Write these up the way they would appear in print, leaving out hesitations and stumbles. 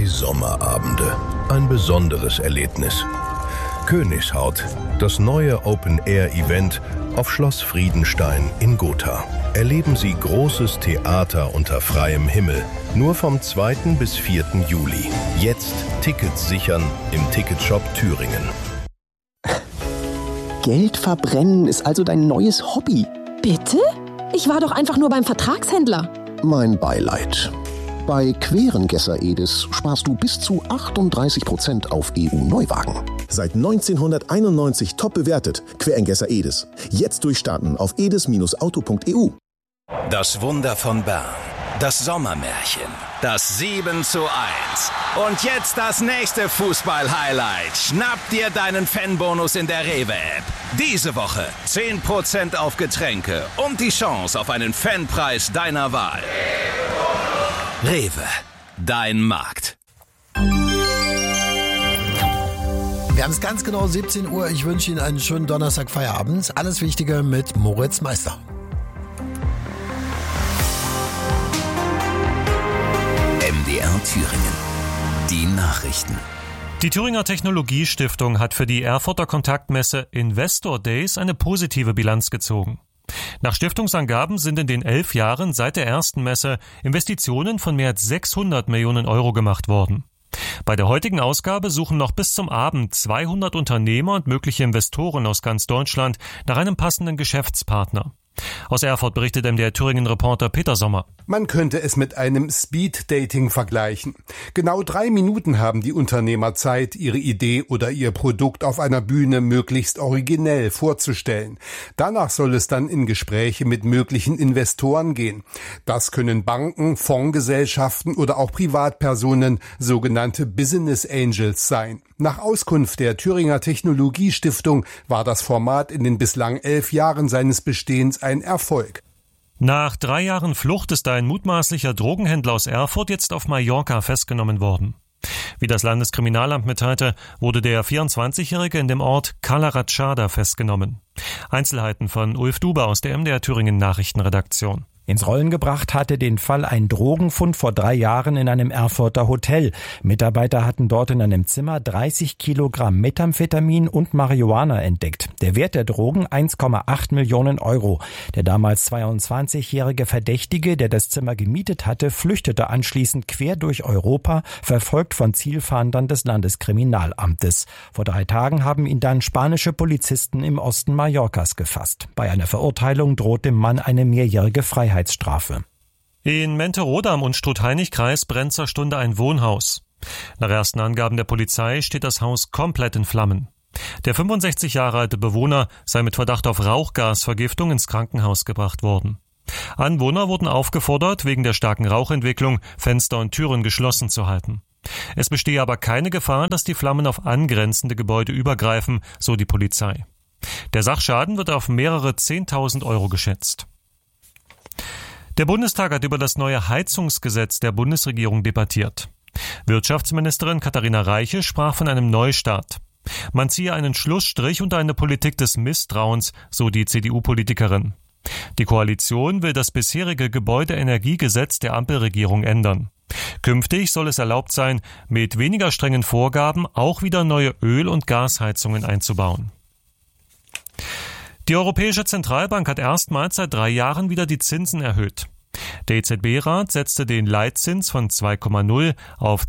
Sommerabende. Ein besonderes Erlebnis. Königshaut, das neue Open-Air-Event auf Schloss Friedenstein in Gotha. Erleben Sie großes Theater unter freiem Himmel. Nur vom 2. bis 4. Juli. Jetzt Tickets sichern im Ticketshop Thüringen. Geld verbrennen ist also dein neues Hobby. Bitte? Ich war doch einfach nur beim Vertragshändler. Mein Beileid. Bei Querengesser Edis sparst du bis zu 38% auf EU-Neuwagen. Seit 1991 top bewertet. Querengesser Edis. Jetzt durchstarten auf edis-auto.eu. Das Wunder von Bern. Das Sommermärchen. Das 7:1. Und jetzt das nächste Fußball-Highlight. Schnapp dir deinen Fanbonus in der Rewe-App. Diese Woche 10% auf Getränke und die Chance auf einen Fanpreis deiner Wahl. Rewe, dein Markt. Wir haben es ganz genau 17 Uhr. Ich wünsche Ihnen einen schönen Donnerstag-Feierabend. Alles Wichtige mit Moritz Meister. MDR Thüringen. Die Nachrichten. Die Thüringer Technologiestiftung hat für die Erfurter Kontaktmesse Investor Days eine positive Bilanz gezogen. Nach Stiftungsangaben sind in den 11 Jahren seit der ersten Messe Investitionen von mehr als 600 Millionen Euro gemacht worden. Bei der heutigen Ausgabe suchen noch bis zum Abend 200 Unternehmer und mögliche Investoren aus ganz Deutschland nach einem passenden Geschäftspartner. Aus Erfurt berichtet MDR Thüringen-Reporter Peter Sommer. Man könnte es mit einem Speed-Dating vergleichen. Genau 3 Minuten haben die Unternehmer Zeit, ihre Idee oder ihr Produkt auf einer Bühne möglichst originell vorzustellen. Danach soll es dann in Gespräche mit möglichen Investoren gehen. Das können Banken, Fondsgesellschaften oder auch Privatpersonen, sogenannte Business Angels sein. Nach Auskunft der Thüringer Technologiestiftung war das Format in den bislang 11 Jahren seines Bestehens ein Erfolg. Nach 3 Jahren Flucht ist ein mutmaßlicher Drogenhändler aus Erfurt jetzt auf Mallorca festgenommen worden. Wie das Landeskriminalamt mitteilte, wurde der 24-Jährige in dem Ort Cala Ratxada festgenommen. Einzelheiten von Ulf Duber aus der MDR Thüringen Nachrichtenredaktion. Ins Rollen gebracht hatte den Fall ein Drogenfund vor 3 Jahren in einem Erfurter Hotel. Mitarbeiter hatten dort in einem Zimmer 30 Kilogramm Methamphetamin und Marihuana entdeckt. Der Wert der Drogen 1,8 Millionen Euro. Der damals 22-jährige Verdächtige, der das Zimmer gemietet hatte, flüchtete anschließend quer durch Europa, verfolgt von Zielfahndern des Landeskriminalamtes. Vor 3 Tagen haben ihn dann spanische Polizisten im Osten Mallorcas gefasst. Bei einer Verurteilung droht dem Mann eine mehrjährige Freiheitsstrafe. In Menterode am Unstrut-Heinig-Kreis brennt zur Stunde ein Wohnhaus. Nach ersten Angaben der Polizei steht das Haus komplett in Flammen. Der 65 Jahre alte Bewohner sei mit Verdacht auf Rauchgasvergiftung ins Krankenhaus gebracht worden. Anwohner wurden aufgefordert, wegen der starken Rauchentwicklung Fenster und Türen geschlossen zu halten. Es bestehe aber keine Gefahr, dass die Flammen auf angrenzende Gebäude übergreifen, so die Polizei. Der Sachschaden wird auf mehrere 10.000 Euro geschätzt. Der Bundestag hat über das neue Heizungsgesetz der Bundesregierung debattiert. Wirtschaftsministerin Katharina Reiche sprach von einem Neustart. Man ziehe einen Schlussstrich unter eine Politik des Misstrauens, so die CDU-Politikerin. Die Koalition will das bisherige Gebäudeenergiegesetz der Ampelregierung ändern. Künftig soll es erlaubt sein, mit weniger strengen Vorgaben auch wieder neue Öl- und Gasheizungen einzubauen. Die Europäische Zentralbank hat erstmals seit 3 Jahren wieder die Zinsen erhöht. Der EZB-Rat setzte den Leitzins von 2,0 auf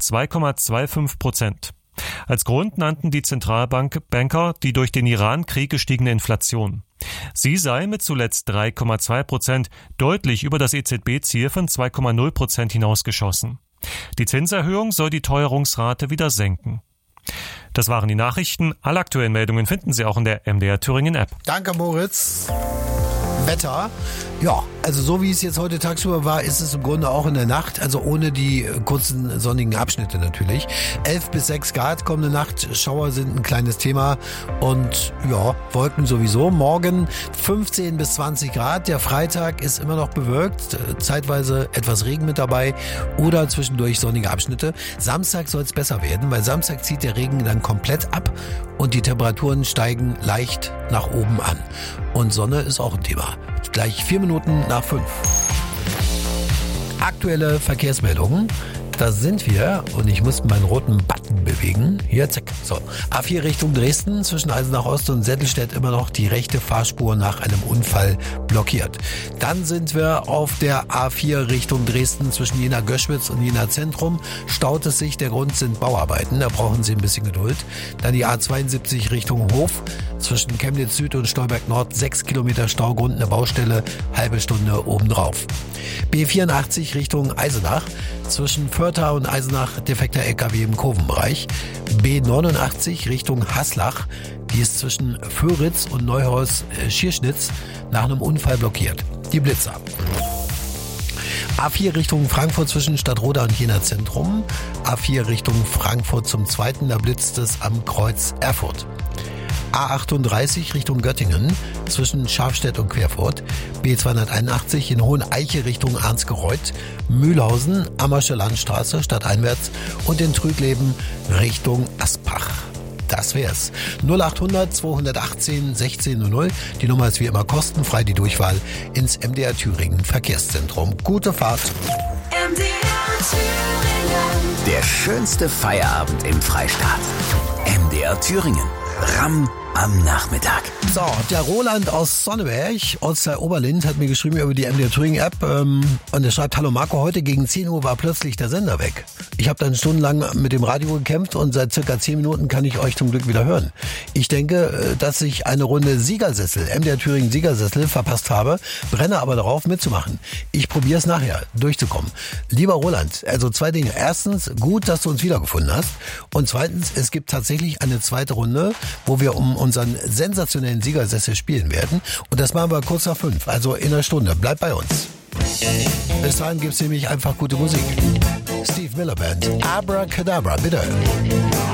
2,25%. Als Grund nannten die Zentralbankbanker die durch den Iran-Krieg gestiegene Inflation. Sie sei mit zuletzt 3,2% deutlich über das EZB-Ziel von 2,0% hinausgeschossen. Die Zinserhöhung soll die Teuerungsrate wieder senken. Das waren die Nachrichten. Alle aktuellen Meldungen finden Sie auch in der MDR Thüringen App. Danke, Moritz. Wetter. Ja, also so wie es jetzt heute tagsüber war, ist es im Grunde auch in der Nacht, also ohne die kurzen sonnigen Abschnitte natürlich. 11 bis 6 Grad kommende Nacht, Schauer sind ein kleines Thema und ja, Wolken sowieso. Morgen 15 bis 20 Grad, der Freitag ist immer noch bewölkt, zeitweise etwas Regen mit dabei oder zwischendurch sonnige Abschnitte. Samstag soll es besser werden, weil Samstag zieht der Regen dann komplett ab und die Temperaturen steigen leicht nach oben an. Und Sonne ist auch ein Thema. Gleich 4 Minuten nach 5. Aktuelle Verkehrsmeldungen. da sind wir und ich muss meinen roten Button bewegen. Hier, zack. So, A4 Richtung Dresden, zwischen Eisenach Ost und Settelstedt immer noch die rechte Fahrspur nach einem Unfall blockiert. Dann sind wir auf der A4 Richtung Dresden, zwischen Jena-Göschwitz und Jena-Zentrum. Staut es sich, der Grund sind Bauarbeiten, da brauchen Sie ein bisschen Geduld. Dann die A72 Richtung Hof, zwischen Chemnitz Süd und Stolberg Nord, 6 Kilometer Staugrund, eine Baustelle, halbe Stunde obendrauf. B84 Richtung Eisenach, zwischen Förtha und Eisenach defekter LKW im Kurvenbereich. B89 Richtung Haslach, die ist zwischen Föritz und Neuhaus-Schierschnitz nach einem Unfall blockiert. Die Blitzer. A4 Richtung Frankfurt zwischen Stadtroda und Jena Zentrum. A4 Richtung Frankfurt zum Zweiten, da blitzt es am Kreuz Erfurt. A38 Richtung Göttingen zwischen Schafstedt und Querfurt, B281 in Hoheneiche Richtung Arnsgereuth, Mühlhausen, Ammersche Landstraße stadteinwärts und in Trügleben Richtung Aspach. Das wär's. 0800 218 1600. Die Nummer ist wie immer kostenfrei, die Durchwahl ins MDR Thüringen Verkehrszentrum. Gute Fahrt. MDR Thüringen. Der schönste Feierabend im Freistaat. MDR Thüringen. Ramm am Nachmittag. So, der Roland aus Sonneberg, Ortsteil Oberlind, hat mir geschrieben über die MDR Thüringen App und er schreibt: Hallo Marco, heute gegen 10 Uhr war plötzlich der Sender weg. Ich habe dann stundenlang mit dem Radio gekämpft und seit circa 10 Minuten kann ich euch zum Glück wieder hören. Ich denke, dass ich eine Runde Siegersessel, MDR Thüringen Siegersessel verpasst habe, brenne aber darauf mitzumachen. Ich probiere es nachher, durchzukommen. Lieber Roland, also 2 Dinge. Erstens, gut, dass du uns wiedergefunden hast. Und zweitens, es gibt tatsächlich eine zweite Runde, wo wir um unseren sensationellen Siegersessel spielen werden. Und das machen wir kurz nach 5, also in einer Stunde. Bleibt bei uns. Bis dahin gibt's nämlich einfach gute Musik. Steve Miller Band, Abracadabra, bitte.